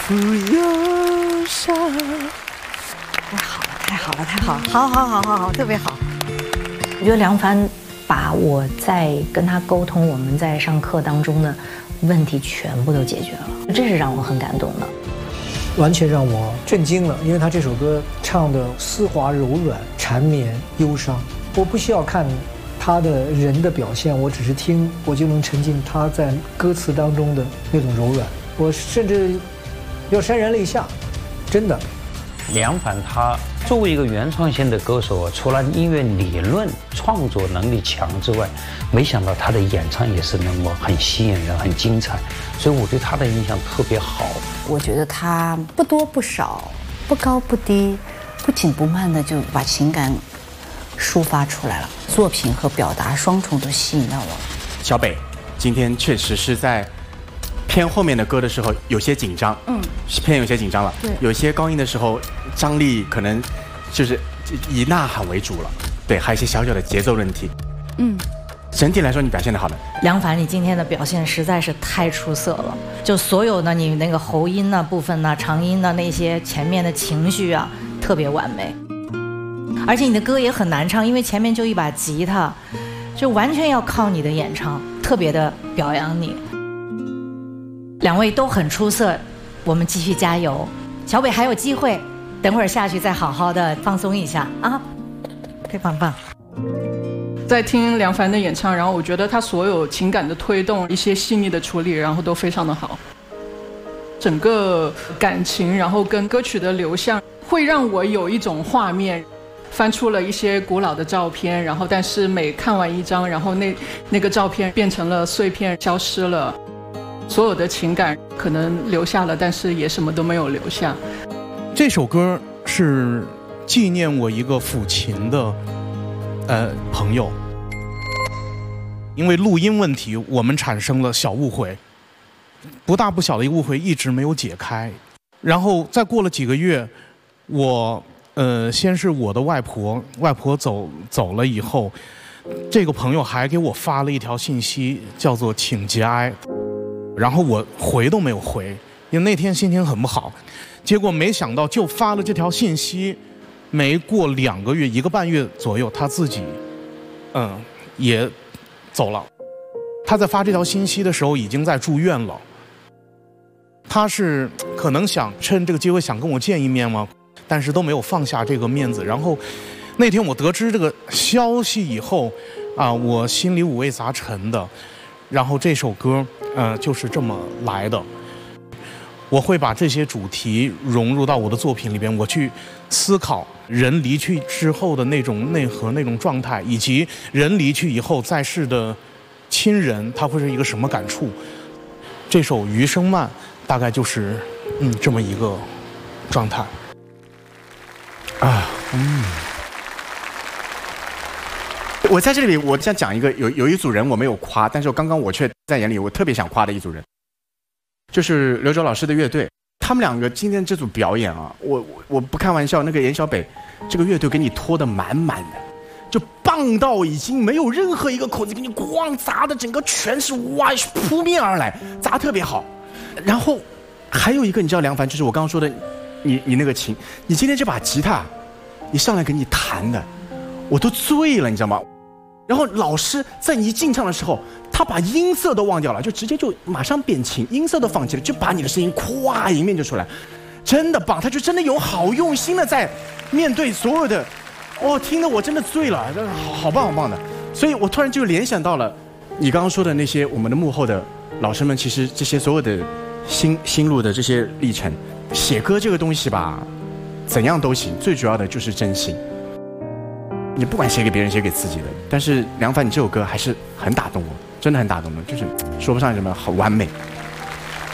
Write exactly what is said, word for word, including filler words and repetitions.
负忧伤。 太好了，太好了，太好了，好好好好好，特别好。我觉得梁凡把我在跟他沟通，我们在上课当中的问题全部都解决了，这是让我很感动的。 完全让我震惊了，因为他这首歌唱的丝滑柔软、缠绵忧伤。我不需要看他的人的表现，我只是听，我就能沉浸他在歌词当中的那种柔软。我甚至要潸然泪下，真的。 梁凡他作为一个原创性的歌手，除了音乐理论创作能力强之外，没想到他的演唱也是那么很吸引人、很精彩，所以我对他的印象特别好。 我觉得他不多不少，不高不低，不紧不慢的就把情感抒发出来了，作品和表达双重都吸引到我。 小北今天确实是在偏后面的歌的时候有些紧张，嗯，是偏有些紧张了。对，有些高音的时候张力可能就是以呐喊为主了，对，还有一些小小的节奏问题。嗯，整体来说你表现得好的。 梁凡，你今天的表现实在是太出色了，就所有的你那个喉音的部分呢、长音的那些前面的情绪啊，特别完美。而且你的歌也很难唱，因为前面就一把吉他，就完全要靠你的演唱，特别的表扬你。两位都很出色，我们继续加油。小北还有机会，等会儿下去再好好的放松一下啊，太棒棒。 在听梁凡的演唱，然后我觉得他所有情感的推动、一些细腻的处理，然后都非常的好。整个感情，然后跟歌曲的流向，会让我有一种画面。翻出了一些古老的照片，然后但是每看完一张，然后那那个照片变成了碎片，消失了。所有的情感可能留下了，但是也什么都没有留下。 这首歌是纪念我一个抚琴的呃朋友，因为录音问题，我们产生了小误会，不大不小的一个误会一直没有解开。然后再过了几个月，我呃先是我的外婆，外婆走走了以后，这个朋友还给我发了一条信息，叫做请节哀。然后我回都没有回，因为那天心情很不好。结果没想到就发了这条信息，没过两个月，一个半月左右，他自己嗯也走了。他在发这条信息的时候已经在住院了。他是可能想趁这个机会想跟我见一面吗？但是都没有放下这个面子。然后那天我得知这个消息以后啊，我心里五味杂陈的。然后这首歌呃就是这么来的。我会把这些主题融入到我的作品里边，我去思考人离去之后的那种内核、那种状态，以及人离去以后在世的亲人他会是一个什么感触。这首《余生慢》大概就是嗯这么一个状态啊。嗯，我在这里我想讲一个，有有一组人我没有夸，但是我刚刚我却在眼里我特别想夸的一组人，就是刘卓老师的乐队。他们两个今天这组表演啊，我我我不开玩笑，那个严小北这个乐队给你拖得满满的，就棒到已经没有任何一个口子，给你咣砸的整个全是哇扑面而来，砸特别好。然后还有一个你知道梁凡，就是我刚刚说的你你那个琴，你今天这把吉他你上来给你弹的我都醉了，你知道吗？然后老师在你一进唱的时候，他把音色都忘掉了，就直接就马上变轻，音色都放弃了，就把你的声音咵迎面就出来，真的棒！他就真的有好用心的在面对所有的，哦，听得我真的醉了，好好棒好棒的。所以我突然就联想到了你刚刚说的那些我们的幕后的老师们，其实这些所有的心心路的这些历程，写歌这个东西吧，怎样都行，最主要的就是真心。你不管写给别人写给自己的，但是梁凡你这首歌还是很打动我，真的很打动我，就是说不上什么好完美。